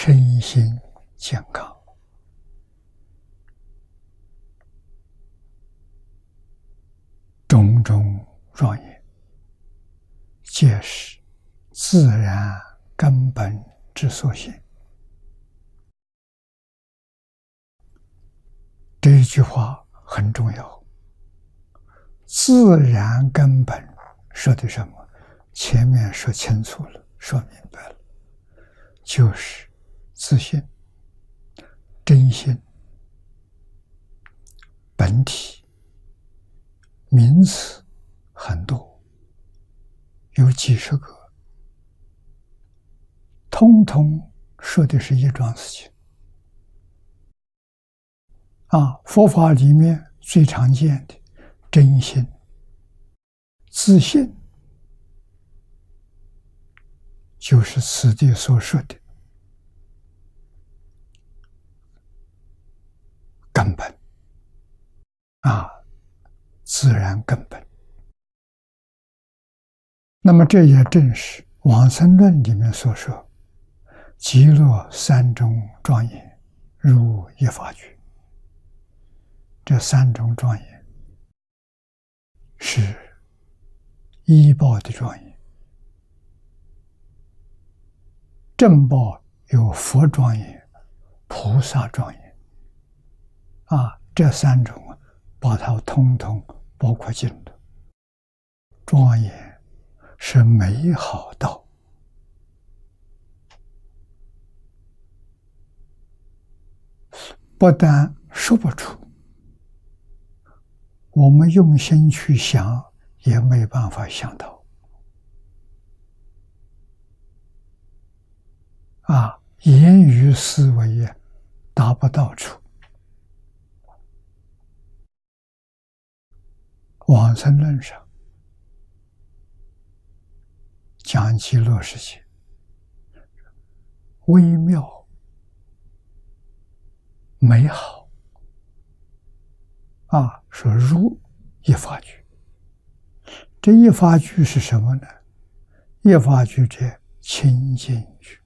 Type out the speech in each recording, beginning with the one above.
身心健康，种种庄严，皆是自然根本之所现。这一句话很重要。自然根本说的什么？前面说清楚了，说明白了，就是自信、真心、本体。名词很多，有几十个，通通说的是一桩事情。佛法里面最常见的真心、自信，就是此地所说的根本，自然根本。那么这也正是往生论里面所说，极乐三种庄严如一法具。这三种庄严是依报的庄严，正报有佛庄严、菩萨庄严，这三种把它通通包括进了。庄严是美好道，不但说不出，我们用心去想也没办法想到。言语思维也达不到处。往生论上讲极乐世界微妙美好，说如一法具。这一法具是什么呢？一法具者清净具，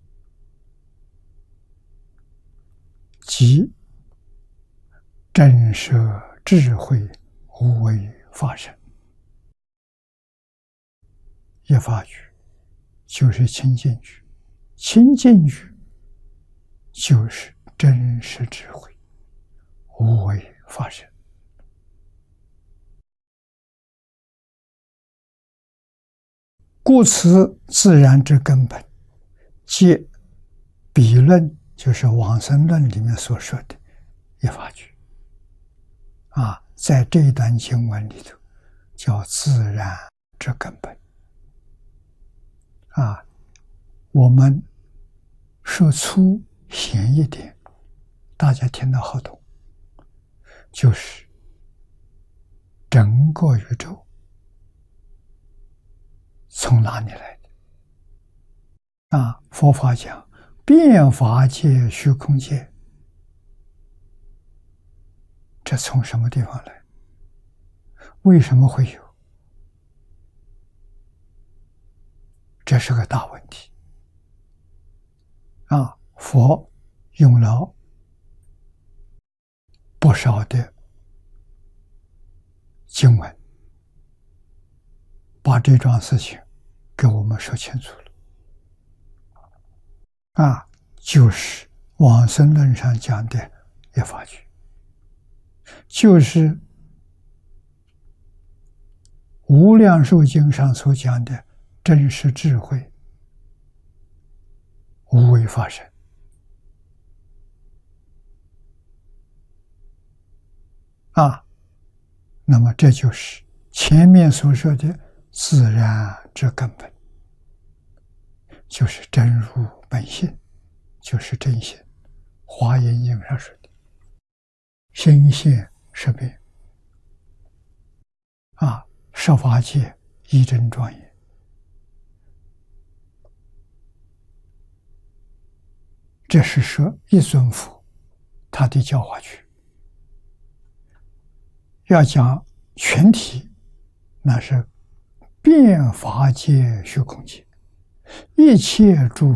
即真实智慧无为法身。一法具就是清净具，清净具就是真实智慧无为法身。故此自然之根本，皆彼论，就是往生论里面所说的一法具。在这一段经文里头叫自然之根本。我们说粗显一点，大家听到好懂，就是整个宇宙从哪里来的？佛法讲变法界、虚空界，这从什么地方来？为什么会有？这是个大问题。佛用了不少的经文，把这桩事情给我们说清楚了。就是往生论上讲的一法具，就是无量寿经上所讲的真实智慧无为法身。那么这就是前面所说的自然之根本，就是真如本性，就是真心。华严经上说的心现识别，十法界一真庄严。这是说一尊佛他的教化区。要讲全体，那是遍法界虚空界，一切诸